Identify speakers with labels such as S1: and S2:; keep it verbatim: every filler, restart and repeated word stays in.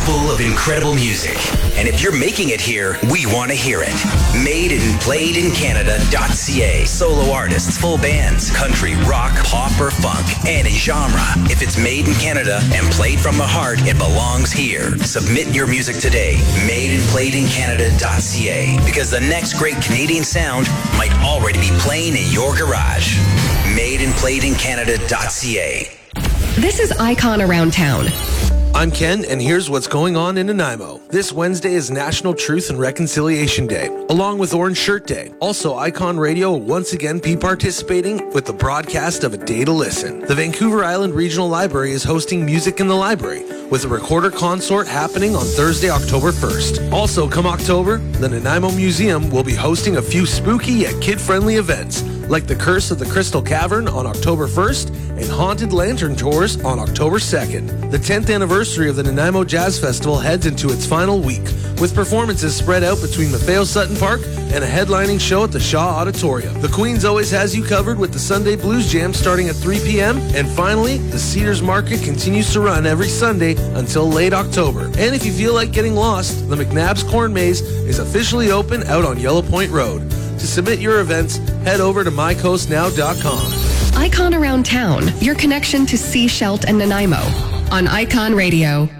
S1: full of incredible music. And if you're making it here, we want to hear it. Made and played in Canada dot c a. Solo artists, full bands, country, rock, pop, or funk, any genre. If it's made in Canada and played from the heart, it belongs here. Submit your music today. Made and played in Canada dot c a. Because the next great Canadian sound might already be playing in your garage. Made and played in Canada dot c a.
S2: This is Icon Around Town.
S3: I'm Ken, and here's what's going on in Nanaimo. This Wednesday is National Truth and Reconciliation Day, along with Orange Shirt Day. Also, Icon Radio will once again be participating with the broadcast of A Day to Listen. The Vancouver Island Regional Library is hosting Music in the Library, with a recorder consort happening on Thursday, October first. Also, come October, the Nanaimo Museum will be hosting a few spooky yet kid-friendly events, like the Curse of the Crystal Cavern on October first and Haunted Lantern Tours on October second. The tenth anniversary of the Nanaimo Jazz Festival heads into its final week, with performances spread out between Maffeo Sutton Park and a headlining show at the Shaw Auditorium. The Queens always has you covered with the Sunday Blues Jam starting at three p.m. And finally, the Cedars Market continues to run every Sunday until late October. And if you feel like getting lost, the McNabb's Corn Maze is officially open out on Yellow Point Road. To submit your events, head over to my coast now dot com.
S2: Icon Around Town, your connection to Sea Shelt and Nanaimo on Icon Radio.